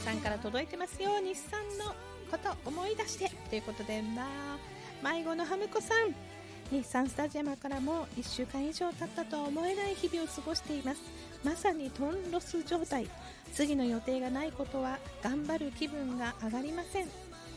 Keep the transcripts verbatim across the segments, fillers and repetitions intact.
さんから届いてますよ。日産のこと思い出してということでな。迷子のハムコさん、日産スタジアムからもいっしゅうかん以上経ったとは思えない日々を過ごしています。まさにトンロス状態。次の予定がないことは頑張る気分が上がりません。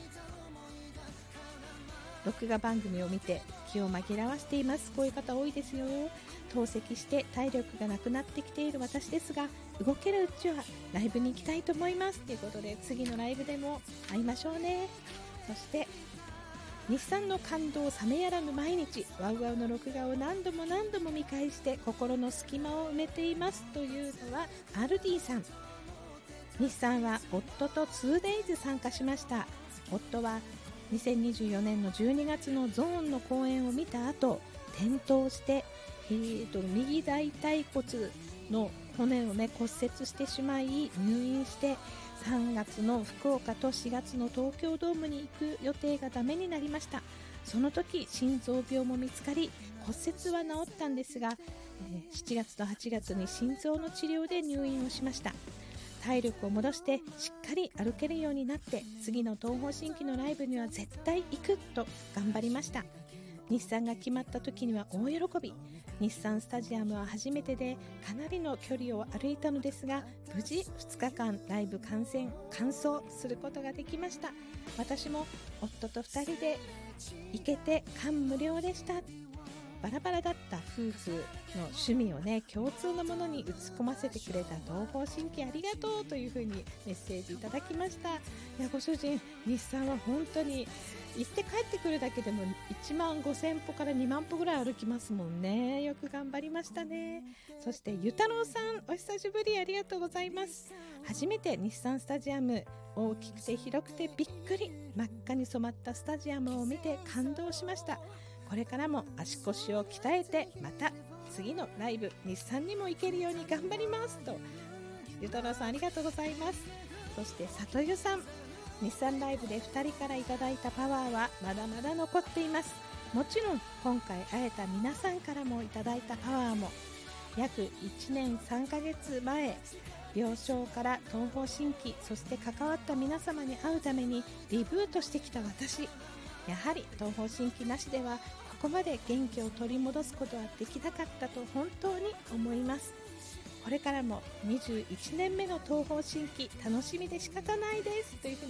録画番組を見て気を紛らわしています。こういう方多いですよ。透析して体力がなくなってきている私ですが、動けるうちはライブに行きたいと思いますということで、次のライブでも会いましょうね。そして日産の感動冷めやらぬ毎日、ワウワウの録画を何度も何度も見返して心の隙間を埋めていますというのはアルディさん。日産は夫と ツーデイズ 参加しました。夫はにせんにじゅうよねんのじゅうにがつのゾーンの公演を見た後、転倒して、えー、と右大腿骨の骨を、ね、骨折してしまい入院して、さんがつの福岡としがつの東京ドームに行く予定がダメになりました。その時心臓病も見つかり、骨折は治ったんですが、えー、しちがつとはちがつに心臓の治療で入院をしました。体力を戻してしっかり歩けるようになって、次の東方神起のライブには絶対行くと頑張りました。日産が決まった時には大喜び。日産スタジアムは初めてでかなりの距離を歩いたのですが、無事ふつかかんライブ観戦完走することができました。私も夫とふたりで行けて感無量でした。バラバラだった夫婦の趣味をね、共通のものに打ち込ませてくれた東方神起ありがとうというふうにメッセージいただきました。いや、ご主人、日産は本当に行って帰ってくるだけでもいちまんごせんぽからにまんぽぐらい歩きますもんね。よく頑張りましたね。そしてゆたろうさん、お久しぶり、ありがとうございます。初めて日産スタジアム、大きくて広くてびっくり、真っ赤に染まったスタジアムを見て感動しました。これからも足腰を鍛えて、また次のライブ日産にも行けるように頑張りますと、ゆたろうさんありがとうございます。そして里湯さん、日産ライブでふたりからいただいたパワーはまだまだ残っています。もちろん今回会えた皆さんからもいただいたパワーも、約いちねんさんかげつまえ、病床から東方神起、そして関わった皆様に会うためにリブートしてきた私、やはり東方神起なしではここまで元気を取り戻すことはできなかったと本当に思います。これからもにじゅういちねんめの東方神起楽しみで仕方ないですというふうに